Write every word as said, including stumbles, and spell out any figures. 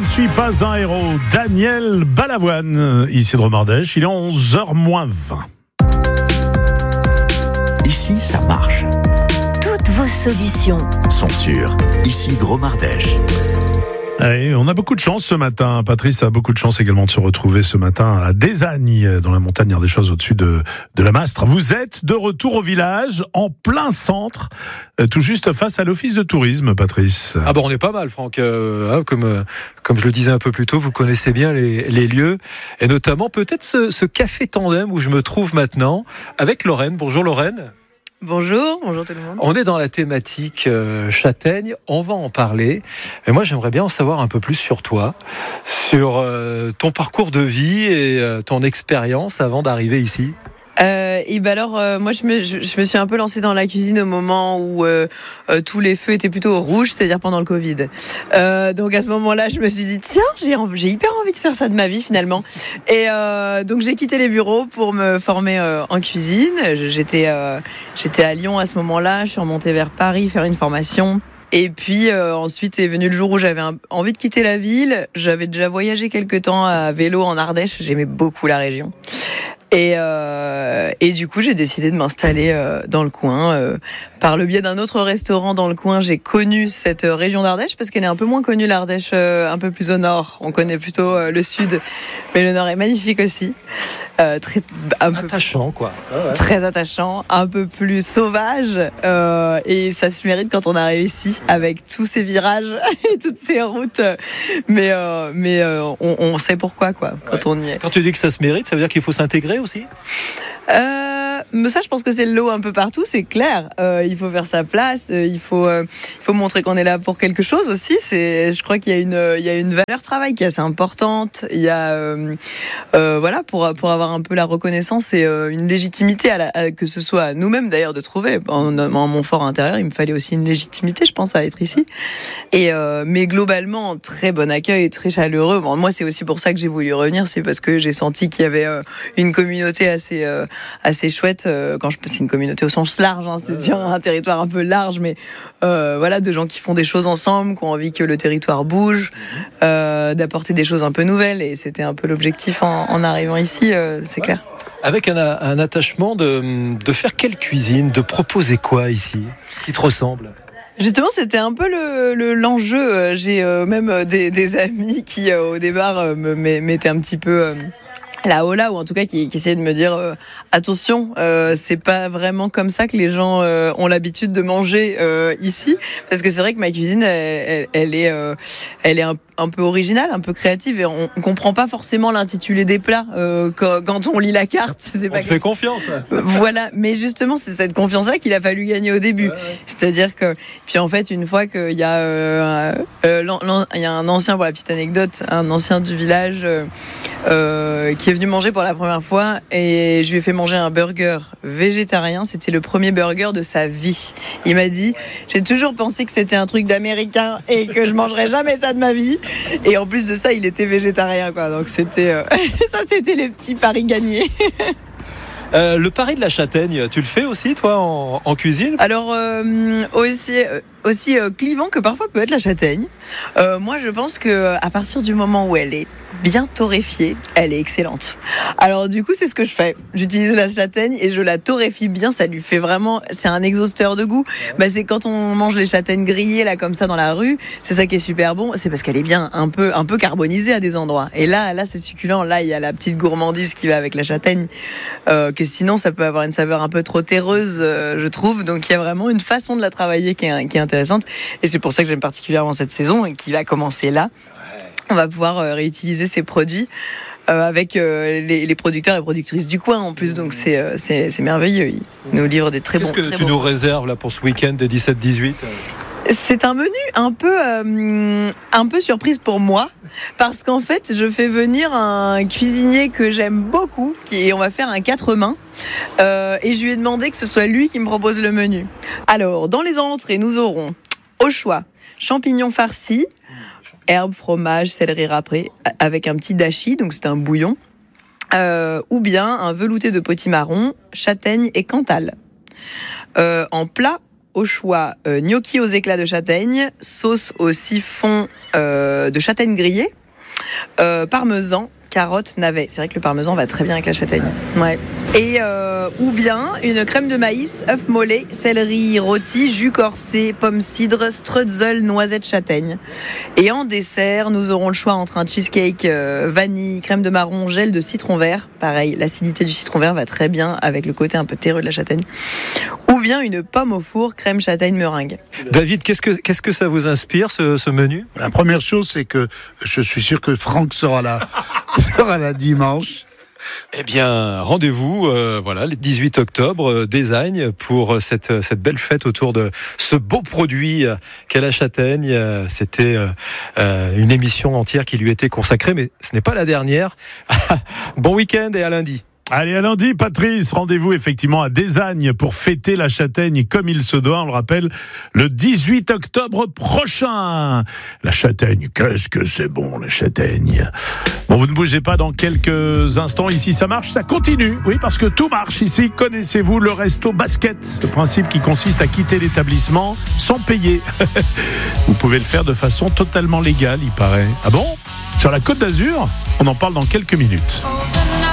suis pas un héros. Daniel Balavoine, ici de Romardèche, il est onze heures moins vingt. Ici, ça marche. Toutes vos solutions sont sûres. Ici, Gros-Mardèche. Allez, on a beaucoup de chance ce matin. Patrice a beaucoup de chance également de se retrouver ce matin à Désagne, dans la montagne ardéchoise au-dessus de, de la Mastre. Vous êtes de retour au village, en plein centre, tout juste face à l'office de tourisme, Patrice. Ah bon, on est pas mal, Franck. Euh, hein, comme, euh, comme je le disais un peu plus tôt, vous connaissez bien les, les lieux, et notamment peut-être ce, ce café tandem où je me trouve maintenant avec Lorraine. Bonjour Lorraine. Bonjour, bonjour tout le monde. On est dans la thématique euh, châtaigne, on va en parler. Et moi, j'aimerais bien en savoir un peu plus sur toi, sur euh, ton parcours de vie et euh, ton expérience avant d'arriver ici. Euh, et ben alors, euh, moi, je me, je, je me suis un peu lancée dans la cuisine au moment où euh, euh, tous les feux étaient plutôt rouges, c'est-à-dire pendant le Covid. Euh, donc à ce moment-là, je me suis dit tiens, j'ai, j'ai hyper envie de faire ça de ma vie finalement. Et euh, donc j'ai quitté les bureaux pour me former euh, en cuisine. J'étais, euh, j'étais à Lyon à ce moment-là. Je suis remontée vers Paris faire une formation. Et puis euh, ensuite est venu le jour où j'avais un, envie de quitter la ville. J'avais déjà voyagé quelques temps à vélo en Ardèche. J'aimais beaucoup la région. Et, euh, et du coup, j'ai décidé de m'installer euh, dans le coin. Euh, par le biais d'un autre restaurant dans le coin, j'ai connu cette euh, région d'Ardèche parce qu'elle est un peu moins connue, l'Ardèche, euh, un peu plus au nord. On connaît plutôt euh, le sud, mais le nord est magnifique aussi. Euh, très un attachant, peu, quoi. Ah ouais. Très attachant, un peu plus sauvage. Euh, et ça se mérite quand on arrive ici avec tous ces virages et toutes ces routes. Mais, euh, mais euh, on, on sait pourquoi, quoi, quand ouais. on y est. Quand tu dis que ça se mérite, ça veut dire qu'il faut s'intégrer aussi ? Euh, mais ça, je pense que c'est le lot un peu partout, c'est clair. Euh, il faut faire sa place, euh, il faut, euh, il faut montrer qu'on est là pour quelque chose aussi. C'est, je crois qu'il y a une, il y a une valeur travail qui est assez importante. Il y a, euh, euh, voilà, pour pour avoir un peu la reconnaissance et euh, une légitimité à, la, à que ce soit à nous-mêmes d'ailleurs de trouver. En, en mon fort intérieur, il me fallait aussi une légitimité, je pense, à être ici. Et euh, mais globalement, très bon accueil, très chaleureux. Bon, moi, c'est aussi pour ça que j'ai voulu revenir, c'est parce que j'ai senti qu'il y avait euh, une communauté assez euh, assez chouette. Euh, quand je, c'est une communauté au sens large, hein, c'est sur un territoire un peu large, mais euh, voilà, de gens qui font des choses ensemble, qui ont envie que le territoire bouge, euh, d'apporter des choses un peu nouvelles. Et c'était un peu l'objectif en, en arrivant ici, euh, c'est ouais. clair. Avec un, un attachement de, de faire quelle cuisine, de proposer quoi ici, qui te ressemble ? Justement, c'était un peu le, le, l'enjeu. J'ai euh, même des, des amis qui, euh, au départ, euh, me mettaient un petit peu... Euh, la hola, ou en tout cas qui, qui essayait de me dire euh, attention, euh, c'est pas vraiment comme ça que les gens euh, ont l'habitude de manger euh, ici, parce que c'est vrai que ma cuisine elle, elle, elle est euh, elle est un, un peu originale, un peu créative, et on, on comprend pas forcément l'intitulé des plats euh, quand, quand on lit la carte. C'est on pas te fait confiance. Voilà, mais justement c'est cette confiance-là qu'il a fallu gagner au début. Ouais, ouais. C'est-à-dire que puis en fait une fois qu'il y a euh, euh, l'an, l'an, il y a un ancien, pour la petite anecdote, un ancien du village euh, euh, qui est venu manger pour la première fois et je lui ai fait manger un burger végétarien. C'était le premier burger de sa vie. Il m'a dit, j'ai toujours pensé que c'était un truc d'américain et que je mangerais jamais ça de ma vie. Et en plus de ça, il était végétarien, quoi. Donc c'était euh... ça, c'était les petits paris gagnés. Euh, le pari de la châtaigne, tu le fais aussi, toi, en, en cuisine ? Alors, euh, aussi, euh, aussi euh, clivant que parfois peut être la châtaigne. Euh, moi, je pense que à partir du moment où elle est bien torréfiée, elle est excellente. Alors, du coup, c'est ce que je fais. J'utilise la châtaigne et je la torréfie bien. Ça lui fait vraiment... C'est un exhausteur de goût. Bah, c'est quand on mange les châtaignes grillées, là, comme ça, dans la rue. C'est ça qui est super bon. C'est parce qu'elle est bien un peu, un peu carbonisée à des endroits. Et là, là, c'est succulent. Là, il y a la petite gourmandise qui va avec la châtaigne. Euh, que sinon, ça peut avoir une saveur un peu trop terreuse, euh, je trouve. Donc, il y a vraiment une façon de la travailler qui est, qui est intéressante. Et c'est pour ça que j'aime particulièrement cette saison et qui va commencer là. On va pouvoir euh, réutiliser ces produits euh, avec euh, les, les producteurs et productrices du coin en plus. Donc, c'est, euh, c'est, c'est merveilleux. Ils nous livrent des très Qu'est-ce bons Qu'est-ce que tu nous réserves là, pour ce week-end des dix-sept dix-huit ? C'est un menu un peu, euh, un peu surprise pour moi, parce qu'en fait, je fais venir un cuisinier que j'aime beaucoup, qui, on va faire un quatre mains, euh, et je lui ai demandé que ce soit lui qui me propose le menu. Alors, dans les entrées, nous aurons, au choix, champignons farcis, herbes, fromage, céleri râpé, avec un petit dashi, donc c'est un bouillon, euh, ou bien un velouté de potimarron, châtaigne et cantal. Euh, en plat, au choix, euh, gnocchi aux éclats de châtaigne, sauce au siphon euh, de châtaigne grillée, euh, parmesan, carottes, navets. C'est vrai que le parmesan va très bien avec la châtaigne. Ouais. Et euh, ou bien une crème de maïs, œuf mollet, céleri rôti, jus corsé, pomme cidre, strudel, noisette, châtaigne. Et en dessert, nous aurons le choix entre un cheesecake euh, vanille, crème de marron, gel de citron vert. Pareil, l'acidité du citron vert va très bien avec le côté un peu terreux de la châtaigne. Ou bien une pomme au four, crème châtaigne meringue. David, qu'est-ce que, qu'est-ce que ça vous inspire, ce, ce menu ? La première chose, c'est que je suis sûr que Franck sera là, sera là dimanche. Eh bien, rendez-vous, euh, voilà, le dix-huit octobre, euh, Désagne, pour cette, cette belle fête autour de ce beau produit euh, qu'est la châtaigne. Euh, c'était euh, euh, une émission entière qui lui était consacrée, mais ce n'est pas la dernière. Bon week-end et à lundi. Allez, à lundi, Patrice. Rendez-vous effectivement à Désagne pour fêter la châtaigne comme il se doit. On le rappelle, le dix-huit octobre prochain. La châtaigne, qu'est-ce que c'est bon, la châtaigne. Bon, vous ne bougez pas dans quelques instants. Ici, ça marche, ça continue. Oui, parce que tout marche ici. Connaissez-vous le resto basket ? Ce principe qui consiste à quitter l'établissement sans payer. Vous pouvez le faire de façon totalement légale, il paraît. Ah bon ? Sur la Côte d'Azur, on en parle dans quelques minutes.